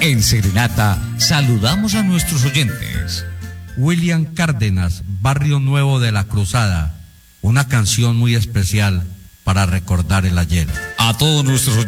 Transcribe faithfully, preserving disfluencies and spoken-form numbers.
En Serenata saludamos a nuestros oyentes. William Cárdenas, Barrio Nuevo de la Cruzada, una canción muy especial para recordar el ayer. A todos nuestros